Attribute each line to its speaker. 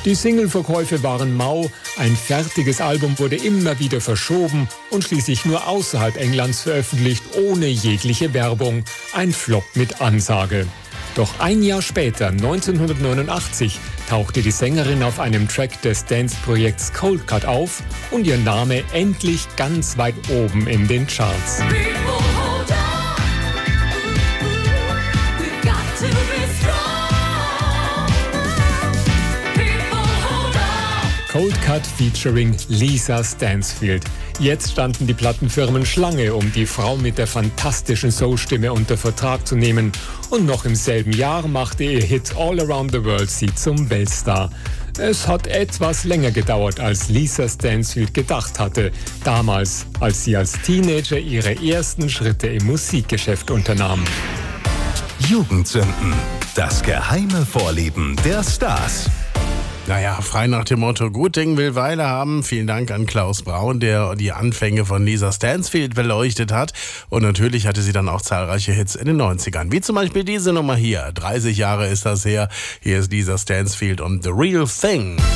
Speaker 1: Die Singleverkäufe waren mau, ein fertiges Album wurde immer wieder verschoben und schließlich nur außerhalb Englands veröffentlicht, ohne jegliche Werbung. Ein Flop mit Ansage. Doch ein Jahr später, 1989, tauchte die Sängerin auf einem Track des Dance-Projekts Cold Cut auf und ihr Name endlich ganz weit oben in den Charts. Cold Cut featuring Lisa Stansfield. Jetzt standen die Plattenfirmen Schlange, um die Frau mit der fantastischen Soul-Stimme unter Vertrag zu nehmen. Und noch im selben Jahr machte ihr Hit All Around the World sie zum Weltstar. Es hat etwas länger gedauert, als Lisa Stansfield gedacht hatte. Damals, als sie als Teenager ihre ersten Schritte im Musikgeschäft unternahm.
Speaker 2: Jugendsünden. Das geheime Vorlieben der Stars.
Speaker 3: Naja, frei nach dem Motto, gut Ding will Weile haben. Vielen Dank an Klaus Braun, der die Anfänge von Lisa Stansfield beleuchtet hat. Und natürlich hatte sie dann auch zahlreiche Hits in den 90ern. Wie zum Beispiel diese Nummer hier. 30 Jahre ist das her. Hier ist Lisa Stansfield und The Real Thing.